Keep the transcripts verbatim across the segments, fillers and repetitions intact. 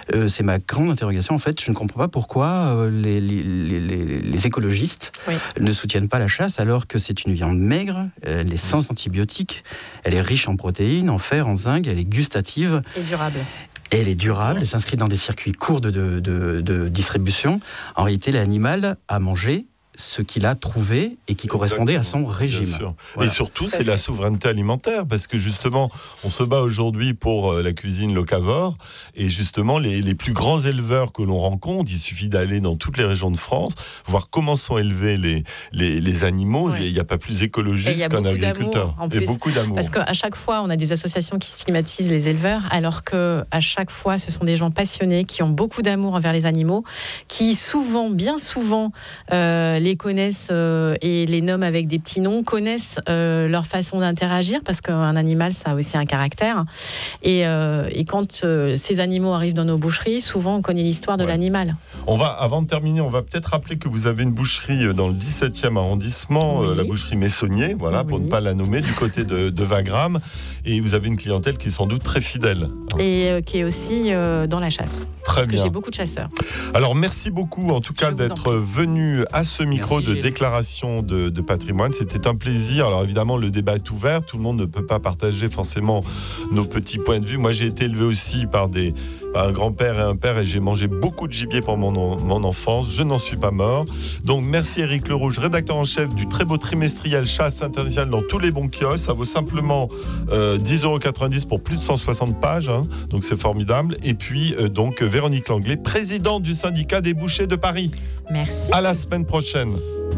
Euh, c'est ma grande interrogation. En fait, je ne comprends pas pourquoi euh, les, les, les, les écologistes oui. ne soutiennent pas la chasse alors que c'est une viande maigre, elle est sans antibiotiques, elle est riche en protéines, en fer, en zinc, elle est gustative. Et durable. Et elle est durable, elle s'inscrit dans des circuits courts de, de, de, de distribution. En réalité, l'animal a mangé ce qu'il a trouvé et qui correspondait Exactement, à son régime. Bien sûr. Voilà. Et surtout, c'est la souveraineté alimentaire, parce que justement, on se bat aujourd'hui pour la cuisine locavore, et justement, les, les plus grands éleveurs que l'on rencontre, il suffit d'aller dans toutes les régions de France, voir comment sont élevés les, les, les animaux, ouais. et il n'y a pas plus écologiste qu'un agriculteur. En plus, et beaucoup d'amour. Parce qu'à chaque fois, on a des associations qui stigmatisent les éleveurs, alors qu'à chaque fois, ce sont des gens passionnés, qui ont beaucoup d'amour envers les animaux, qui souvent, bien souvent, euh, les connaissent euh, et les nomment avec des petits noms, connaissent euh, leur façon d'interagir, parce qu'un animal, ça a aussi un caractère. Et, euh, et quand euh, ces animaux arrivent dans nos boucheries, souvent on connaît l'histoire de ouais. l'animal. On va, avant de terminer, on va peut-être rappeler que vous avez une boucherie dans le dix-septième arrondissement, oui. euh, la boucherie Messonnier, voilà, oui. pour ne pas la nommer, du côté de, de Wagram. Et vous avez une clientèle qui est sans doute très fidèle. Et euh, qui est aussi euh, dans la chasse. Très parce bien. Que j'ai beaucoup de chasseurs. Alors merci beaucoup en tout cas d'être venu à ce micro Merci, de Gilles. Déclaration de, de patrimoine. C'était un plaisir. Alors évidemment le débat est ouvert. Tout le monde ne peut pas partager forcément nos petits points de vue. Moi j'ai été élevé aussi par, des, par un grand-père et un père et j'ai mangé beaucoup de gibier pour mon, mon enfance. Je n'en suis pas mort. Donc merci Éric Lerouge, rédacteur en chef du très beau trimestriel Chasse Internationale dans tous les bons kiosques. Ça vaut simplement euh, dix euros quatre-vingt-dix pour plus de cent soixante pages. Hein. Donc c'est formidable. Et puis euh, donc Véronique Langlais, présidente du syndicat des bouchers de Paris. Merci. À la semaine prochaine.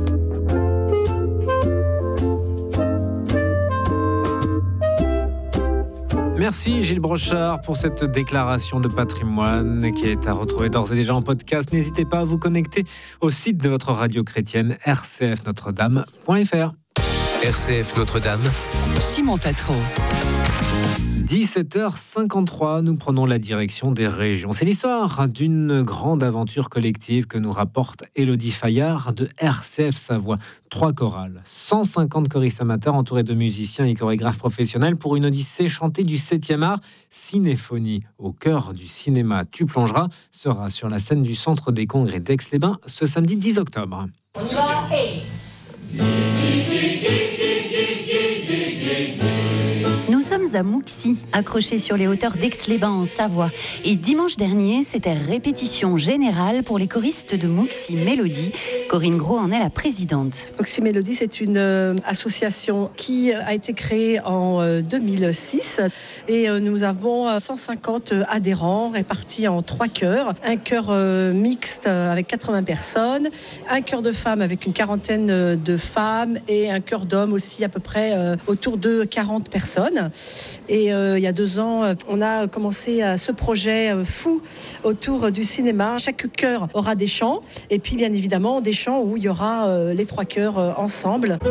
Merci Gilles Brochard pour cette déclaration de patrimoine qui est à retrouver d'ores et déjà en podcast. N'hésitez pas à vous connecter au site de votre radio chrétienne r c f notre dame point f r. R C F Notre-Dame, Simon Tatro. dix-sept heures cinquante-trois, nous prenons la direction des régions. C'est l'histoire d'une grande aventure collective que nous rapporte Élodie Fayard de R C F Savoie. Trois chorales, cent cinquante choristes amateurs entourés de musiciens et chorégraphes professionnels pour une odyssée chantée du septième art. Cinéphonie au cœur du cinéma Tu plongeras sera sur la scène du Centre des Congrès d'Aix-les-Bains ce samedi dix octobre. On y va, et... Nous sommes à Mouxy, accrochés sur les hauteurs d'Aix-les-Bains en Savoie. Et dimanche dernier, c'était répétition générale pour les choristes de Mouxy Mélodie. Corinne Gros en est la présidente. Mouxy Mélodie, c'est une euh, association qui a été créée en euh, deux mille six. Et euh, nous avons cent cinquante adhérents répartis en trois chœurs. Un chœur euh, mixte avec quatre-vingts personnes, un chœur de femmes avec une quarantaine de femmes et un chœur d'hommes aussi à peu près euh, autour de quarante personnes. Et euh, il y a deux ans, on a commencé à ce projet euh, fou autour du cinéma. Chaque chœur aura des chants et puis bien évidemment des chants où il y aura euh, les trois chœurs euh, ensemble.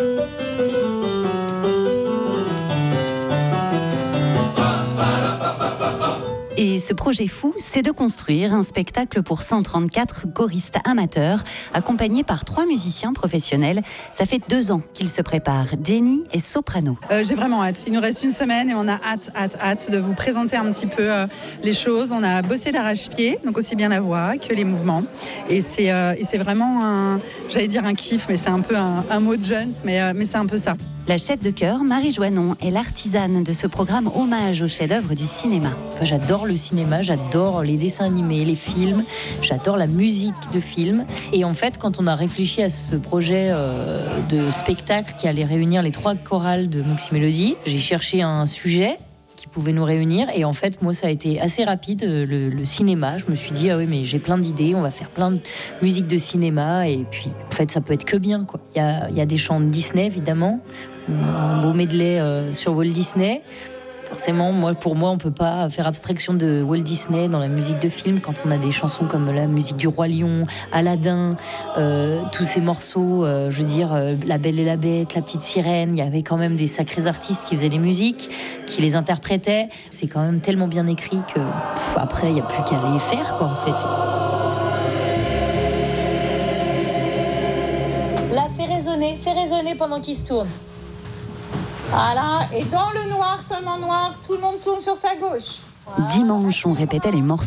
Et ce projet fou, c'est de construire un spectacle pour cent trente-quatre choristes amateurs, accompagnés par trois musiciens professionnels. Ça fait deux ans qu'ils se préparent, Jenny et soprano. Euh, j'ai vraiment hâte. Il nous reste une semaine et on a hâte, hâte, hâte de vous présenter un petit peu euh, les choses. On a bossé l'arrache-pied, donc aussi bien la voix que les mouvements. Et c'est, euh, et c'est vraiment un, j'allais dire un kiff, mais c'est un peu un, un mot de jeunes, mais, euh, mais c'est un peu ça. La chef de chœur, Marie Joannon, est l'artisane de ce programme hommage aux chefs-d'œuvre du cinéma. Enfin, j'adore le cinéma, j'adore les dessins animés, les films, j'adore la musique de films. Et en fait, quand on a réfléchi à ce projet euh, de spectacle qui allait réunir les trois chorales de Mouxy Mélodie, j'ai cherché un sujet qui pouvait nous réunir. Et en fait, moi, ça a été assez rapide, le, le cinéma. Je me suis dit, ah oui, mais j'ai plein d'idées, on va faire plein de musique de cinéma. Et puis, en fait, ça peut être que bien, quoi. Il y a, il y a des chants de Disney, évidemment, un beau medley euh, sur Walt Disney. Forcément, moi, pour moi, on peut pas faire abstraction de Walt Disney dans la musique de film quand on a des chansons comme la musique du Roi Lion, Aladdin, euh, tous ces morceaux, euh, je veux dire, euh, La Belle et la Bête, La Petite Sirène. Il y avait quand même des sacrés artistes qui faisaient les musiques, qui les interprétaient. C'est quand même tellement bien écrit que pff, après, il n'y a plus qu'à les faire, quoi, en fait. Là, fais résonner, fais résonner pendant qu'il se tourne. Voilà, et dans le noir, seulement noir, tout le monde tourne sur sa gauche. Voilà. Dimanche, on répétait les morceaux